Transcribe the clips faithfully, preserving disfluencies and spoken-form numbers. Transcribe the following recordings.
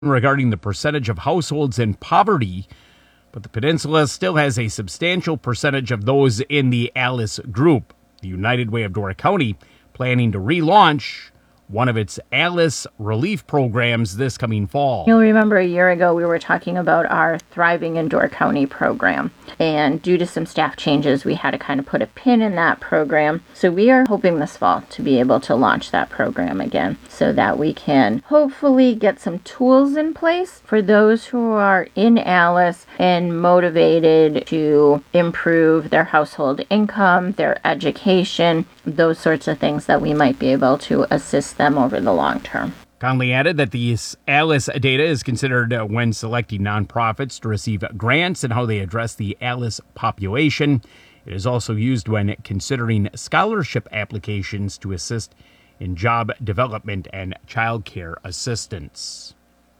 regarding the percentage of households in poverty, but the peninsula still has a substantial percentage of those in the ALICE group. The United Way of Door County planning to relaunch one of its ALICE relief programs this coming fall. You'll remember a year ago we were talking about our Thriving in Door County program, and due to some staff changes we had to kind of put a pin in that program. So we are hoping this fall to be able to launch that program again so that we can hopefully get some tools in place for those who are in ALICE and motivated to improve their household income, their education, those sorts of things that we might be able to assist them over the long term. Conley added that the ALICE data is considered when selecting nonprofits to receive grants and how they address the ALICE population. It is also used when considering scholarship applications to assist in job development and child care assistance.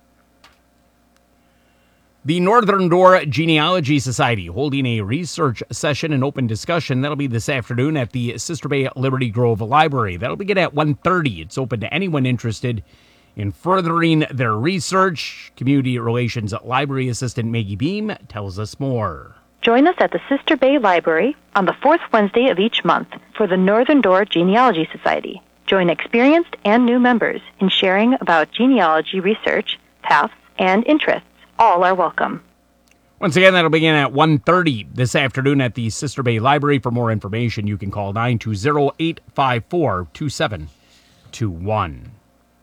The Northern Door Genealogy Society holding a research session and open discussion. That'll be this afternoon at the Sister Bay Liberty Grove Library. That'll begin at one thirty. It's open to anyone interested in furthering their research. Community Relations Library Assistant Maggie Beam tells us more. Join us at the Sister Bay Library on the fourth Wednesday of each month for the Northern Door Genealogy Society. Join experienced and new members in sharing about genealogy research, paths, and interests. All are welcome. Once again, that'll begin at one thirty this afternoon at the Sister Bay Library. For more information, you can call nine two zero, eight five four, two seven two one.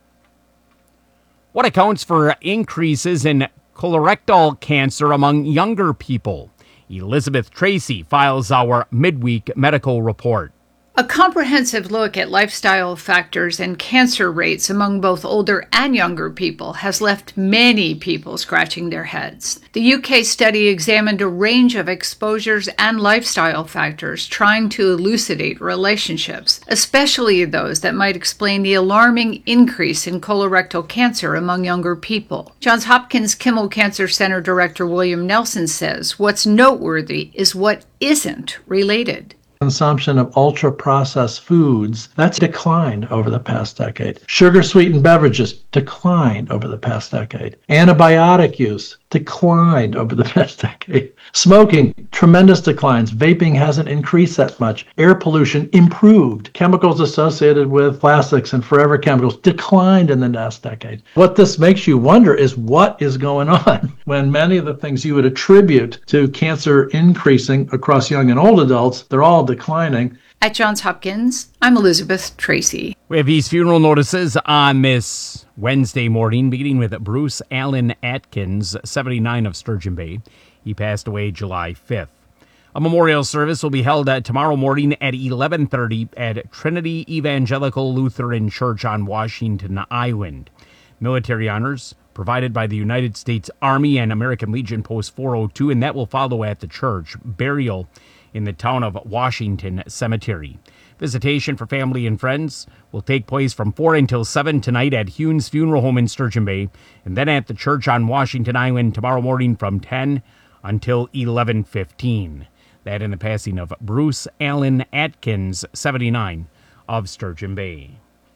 What accounts for increases in colorectal cancer among younger people? Elizabeth Tracy files our midweek medical report. A comprehensive look at lifestyle factors and cancer rates among both older and younger people has left many people scratching their heads. The U K study examined a range of exposures and lifestyle factors, trying to elucidate relationships, especially those that might explain the alarming increase in colorectal cancer among younger people. Johns Hopkins Kimmel Cancer Center Director William Nelson says what's noteworthy is what isn't related. Consumption of ultra-processed foods, that's declined over the past decade. Sugar-sweetened beverages declined over the past decade. Antibiotic use declined over the past decade. Smoking, tremendous declines. Vaping hasn't increased that much. Air pollution improved. Chemicals associated with plastics and forever chemicals declined in the last decade. What this makes you wonder is what is going on when many of the things you would attribute to cancer increasing across young and old adults, they're all declining. At Johns Hopkins, I'm Elizabeth Tracy. We have these funeral notices on this Wednesday morning, beginning with Bruce Allen Atkins, seventy-nine, of Sturgeon Bay. He passed away July fifth. A memorial service will be held uh, tomorrow morning at eleven thirty at Trinity Evangelical Lutheran Church on Washington Island. Military honors provided by the United States Army and American Legion Post four oh two, and that will follow at the church. Burial in the town of Washington Cemetery. Visitation for family and friends will take place from four until seven tonight at Hunes Funeral Home in Sturgeon Bay, and then at the church on Washington Island tomorrow morning from ten until eleven fifteen. That in the passing of Bruce Allen Atkins, seventy-nine, of Sturgeon Bay.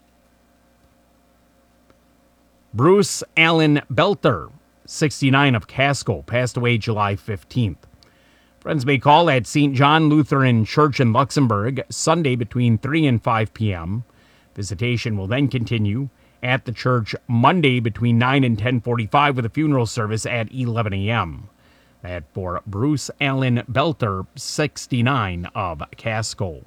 Bruce Allen Belter, sixty-nine, of Casco, passed away July fifteenth. Friends may call at Saint John Lutheran Church in Luxembourg Sunday between three and five p.m. Visitation will then continue at the church Monday between nine and ten forty-five with a funeral service at eleven a.m. That for Bruce Allen Belter, sixty-nine, of Casco.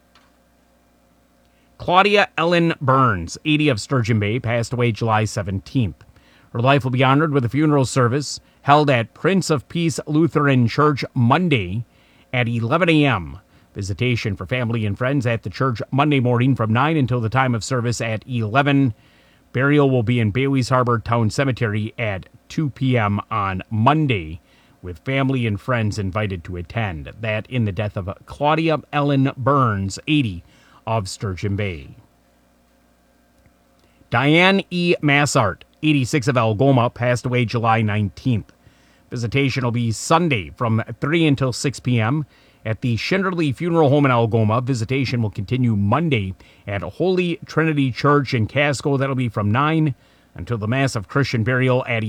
Claudia Ellen Burns, eighty, of Sturgeon Bay, passed away July seventeenth. Her life will be honored with a funeral service held at Prince of Peace Lutheran Church Monday at eleven a.m. Visitation for family and friends at the church Monday morning from nine until the time of service at eleven. Burial will be in Bailey's Harbor Town Cemetery at two p.m. on Monday, with family and friends invited to attend. That in the death of Claudia Ellen Burns, eighty, of Sturgeon Bay. Diane E. Massart, eighty-six, of Algoma, passed away July nineteenth. Visitation will be Sunday from three until six p.m. at the Schinderly Funeral Home in Algoma. Visitation will continue Monday at Holy Trinity Church in Casco. That'll be from nine until the massive Christian burial at